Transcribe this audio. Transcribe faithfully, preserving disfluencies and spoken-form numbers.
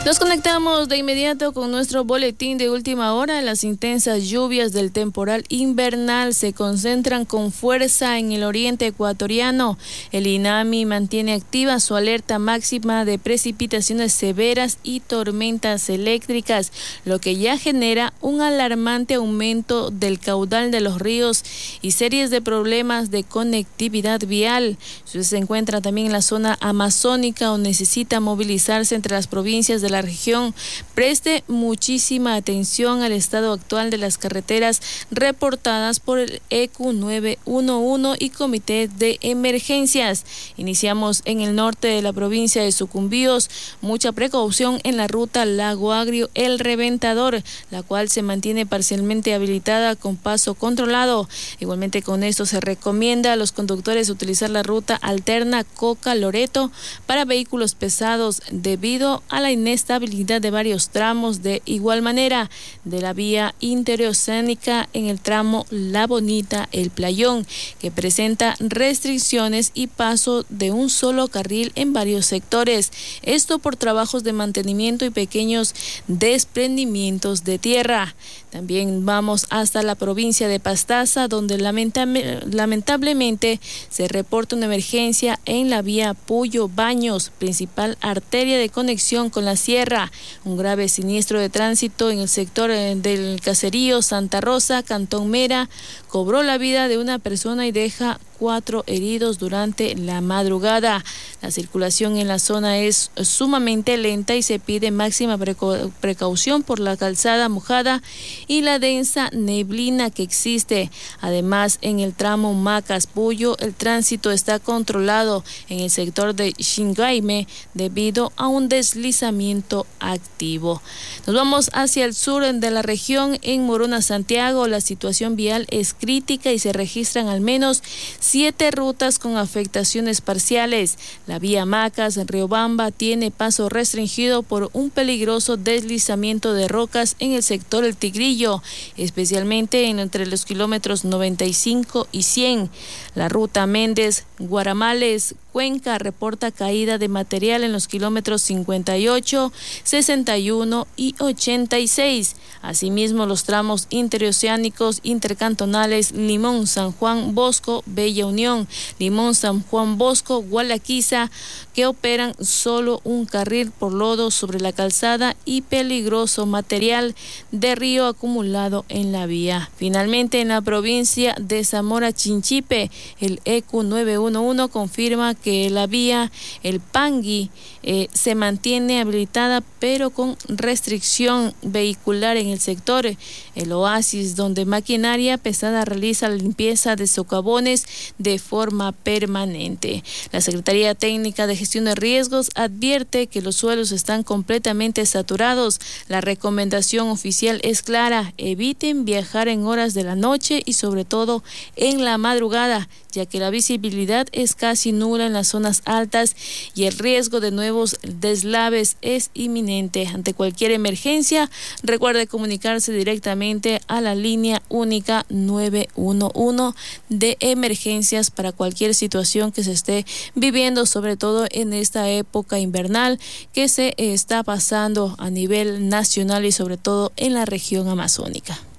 Nos conectamos de inmediato con nuestro boletín de última hora. Las intensas lluvias del temporal invernal se concentran con fuerza en el oriente ecuatoriano. El INAMI mantiene activa su alerta máxima de precipitaciones severas y tormentas eléctricas, lo que ya genera un alarmante aumento del caudal de los ríos y series de problemas de conectividad vial. Si usted se encuentra también en la zona amazónica o necesita movilizarse entre las provincias de la región, preste muchísima atención al estado actual de las carreteras reportadas por el E Q nueve uno uno y Comité de Emergencias. Iniciamos en el norte de la provincia de Sucumbíos. Mucha precaución en la ruta Lago Agrio El Reventador, la cual se mantiene parcialmente habilitada con paso controlado. Igualmente con esto se recomienda a los conductores utilizar la ruta alterna Coca Loreto para vehículos pesados debido a la inestabilidad de varios tramos. De igual manera, de la vía interoceánica en el tramo La Bonita El Playón, que presenta restricciones y paso de un solo carril en varios sectores. Esto por trabajos de mantenimiento y pequeños desprendimientos de tierra. También vamos hasta la provincia de Pastaza, donde lamentable, lamentablemente se reporta una emergencia en la vía Puyo Baños, principal arteria de conexión con la sierra. Un grave siniestro de tránsito en el sector del caserío Santa Rosa, Cantón Mera, cobró la vida de una persona y deja cuatro heridos durante la madrugada. La circulación en la zona es sumamente lenta y se pide máxima precaución por la calzada mojada y la densa neblina que existe. Además, en el tramo Macas-Puyo, el tránsito está controlado en el sector de Xingaime debido a un deslizamiento activo. Nos vamos hacia el sur de la región. En Morona, Santiago, la situación vial es crítica y se registran al menos siete rutas con afectaciones parciales. La vía Macas en Riobamba tiene paso restringido por un peligroso deslizamiento de rocas en el sector El Tigrillo, especialmente en, entre los kilómetros noventa y cinco y cien. La ruta Méndez, Guaramales, Cuenca reporta caída de material en los kilómetros cincuenta y ocho, sesenta y uno y ochenta y seis. Asimismo, los tramos interoceánicos intercantonales Limón, San Juan, Bosco, Bella Unión, Limón, San Juan, Bosco, Gualaquiza, que operan solo un carril por lodo sobre la calzada y peligroso material de río acumulado en la vía. Finalmente, en la provincia de Zamora Chinchipe, el E Q nueve uno uno confirma que la vía El Pangui eh, se mantiene habilitada pero con restricción vehicular en el sector El Oasis, donde maquinaria pesada realiza la limpieza de socavones de forma permanente. La Secretaría Técnica de Gestión de Riesgos advierte que los suelos están completamente saturados. La recomendación oficial es clara: eviten viajar en horas de la noche y sobre todo en la madrugada, ya que la visibilidad es casi nula en las zonas altas y el riesgo de nuevos deslaves es inminente. Ante cualquier emergencia, recuerde comunicarse directamente a la línea única nueve uno uno de emergencias para cualquier situación que se esté viviendo, sobre todo en esta época invernal que se está pasando a nivel nacional y sobre todo en la región amazónica.